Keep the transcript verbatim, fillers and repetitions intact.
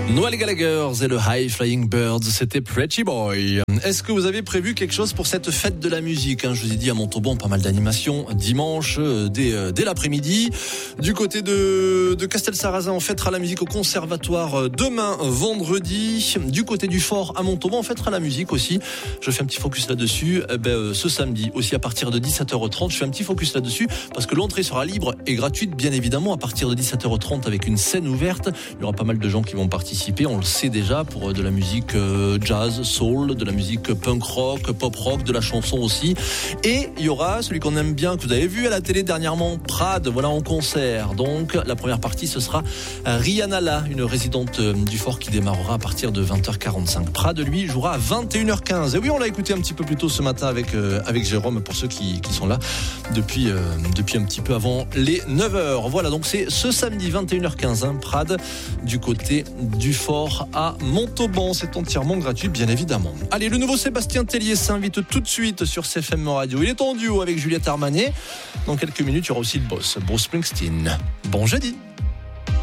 Noel Gallagher et le High Flying Birds, c'était Pretty Boy. Est-ce que vous avez prévu quelque chose pour cette fête de la musique ? Je vous ai dit à Montauban, pas mal d'animations dimanche, dès, dès l'après-midi. Du côté de, de Castelsarrasin, on fêtera la musique au conservatoire demain, vendredi. Du côté du Fort à Montauban, on fêtera la musique aussi. Je fais un petit focus là-dessus. Eh ben, ce samedi, aussi à partir de dix-sept heures trente, je fais un petit focus là-dessus parce que l'entrée sera libre et gratuite, bien évidemment, à partir de dix-sept heures trente avec une scène ouverte. Il y aura pas mal de gens qui vont participer. On le sait déjà, pour de la musique jazz, soul, de la musique punk rock, pop rock, de la chanson aussi. Et il y aura celui qu'on aime bien, que vous avez vu à la télé dernièrement, Prad, voilà, en concert. Donc la première partie, ce sera Rihanna La, une résidente du Fort qui démarrera à partir de vingt heures quarante-cinq. Prad, lui, jouera à vingt et une heures quinze. Et oui, on l'a écouté un petit peu plus tôt ce matin avec, euh, avec Jérôme, pour ceux qui, qui sont là depuis, euh, depuis un petit peu avant les neuf heures. Voilà, donc c'est ce samedi vingt et une heures quinze, hein, Prad, du côté du Fort à Montauban. C'est entièrement gratuit, bien évidemment. Allez, le nouveau Sébastien Tellier s'invite tout de suite sur C F M Radio. Il est en duo avec Juliette Armanet. Dans quelques minutes, il y aura aussi le boss, Bruce Springsteen. Bon jeudi.